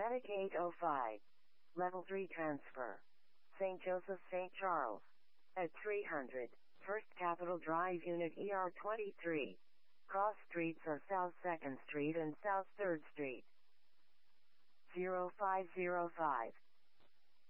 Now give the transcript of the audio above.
Medic 805. Level 3 transfer. St. Joseph, St. Charles. At 300. First Capitol Drive Unit ER23. Cross streets are South 2nd Street and South 3rd Street. 0505.